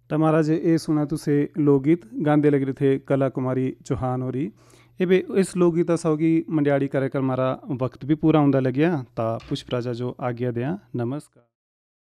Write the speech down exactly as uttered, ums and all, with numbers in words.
तो महाराज ये सुना तुसे लोकगीत गांधे लग रहे थे कला कुमारी चौहान और ये इस लोकगीत असा होगी मंड्याड़ी कार्यक्रम हमारा वक्त भी पूरा होंदा लग गया ता पुष्प राजा जो आज्ञा दिया। नमस्कार।